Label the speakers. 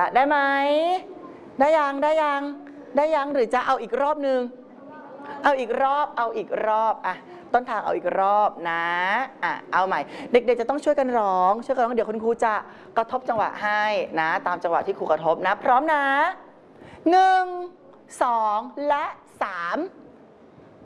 Speaker 1: ละได้ไหมได้ยังหรือจะเอาอีกรอบนึงเอาอีกรอบอ่ะต้นทางเอาอีกรอบนะเอาใหม่เด็กๆจะต้องช่วยกันร้องเดี๋ยวคุณครูจะกระทบจังหวะให้นะตามจังหวะที่ครูกระทบนะพร้อมนะ1 2และ3